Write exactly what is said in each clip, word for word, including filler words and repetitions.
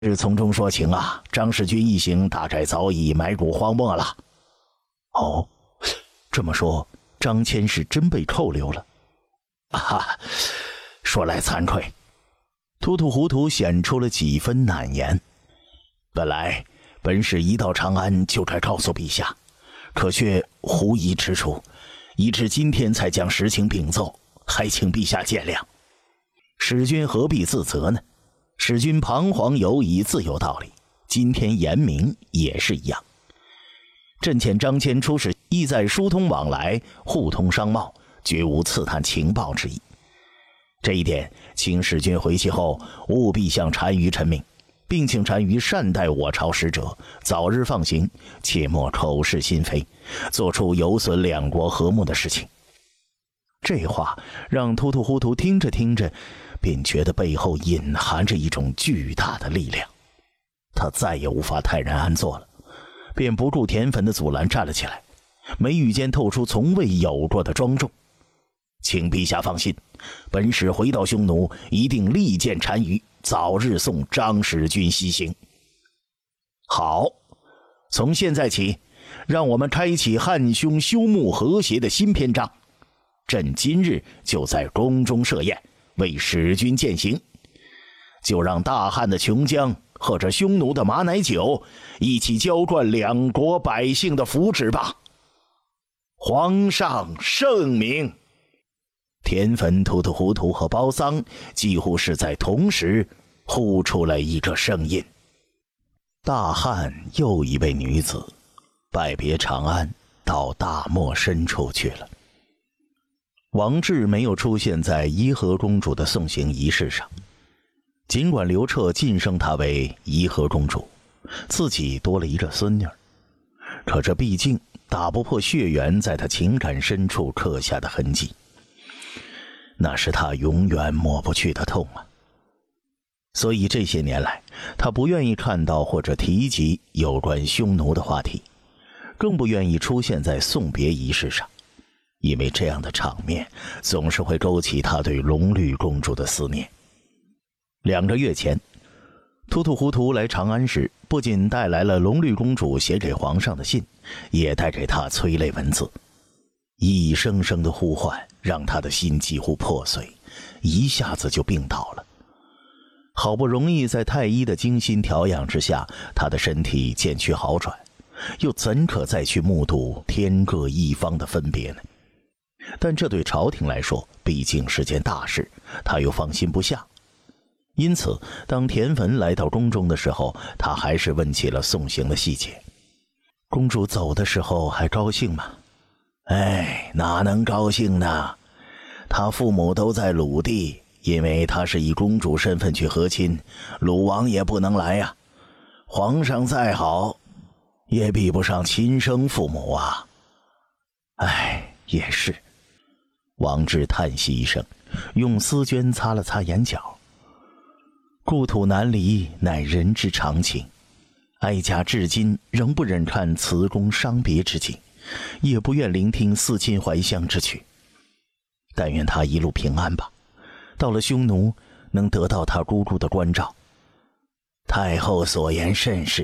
是从中说情啊，张世军一行大概早已埋入荒漠了。 哦，这么说，张骞是真被扣留了？ 啊，说来惭愧， 突突糊涂显出了几分难言。 本来本使一到长安就该告诉陛下，可却狐疑之处，以致今天才将实情禀奏，还请陛下见谅。使君何必自责呢？使君彷徨犹疑自有道理，今天言明也是一样。朕遣张骞出使，意在疏通往来，互通商贸，绝无刺探情报之意。这一点，请使君回去后务必向单于陈明，并请单于善待我朝使者，早日放行，切莫口是心非，做出有损两国和睦的事情。这话让突突糊涂听着听着，便觉得背后隐含着一种巨大的力量，他再也无法泰然安坐了，便不顾田汾的阻拦站了起来，眉宇间透出从未有过的庄重。请陛下放心，本使回到匈奴，一定力荐单于，早日送张使君西行。好，从现在起，让我们开启汉匈休穆和谐的新篇章。朕今日就在宫中设宴，为使君饯行，就让大汉的琼浆和着匈奴的马奶酒一起浇灌两国百姓的福祉吧。皇上圣明。田汾、突突糊涂和包桑几乎是在同时呼出了一个声音。大汉又一位女子拜别长安，到大漠深处去了。王志没有出现在伊和公主的送行仪式上，尽管刘彻晋升她为伊和公主，自己多了一个孙女，可这毕竟打不破血缘在她情感深处刻下的痕迹，那是他永远抹不去的痛啊！所以这些年来，他不愿意看到或者提及有关匈奴的话题，更不愿意出现在送别仪式上，因为这样的场面总是会勾起他对龙绿公主的思念。两个月前，突突糊涂来长安时，不仅带来了龙绿公主写给皇上的信，也带给他催泪文字，一声声的呼唤让他的心几乎破碎，一下子就病倒了。好不容易在太医的精心调养之下，他的身体渐趋好转，又怎可再去目睹天各一方的分别呢？但这对朝廷来说毕竟是件大事，他又放心不下。因此当田汾来到宫中的时候，他还是问起了送行的细节。公主走的时候还高兴吗？哎，哪能高兴呢？他父母都在鲁地，因为他是以公主身份去和亲，鲁王也不能来呀。皇上再好，也比不上亲生父母啊。哎，也是。王志叹息一声，用丝绢擦了擦眼角。故土难离，乃人之常情。哀家至今仍不忍看辞宫伤别之景，也不愿聆听思亲怀乡之曲。但愿他一路平安吧，到了匈奴能得到他姑姑的关照。太后所言甚是。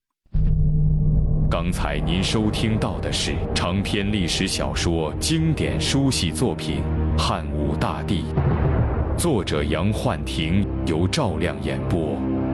刚才您收听到的是长篇历史小说经典书系作品《汉武大帝》，作者杨焕庭，由赵亮演播。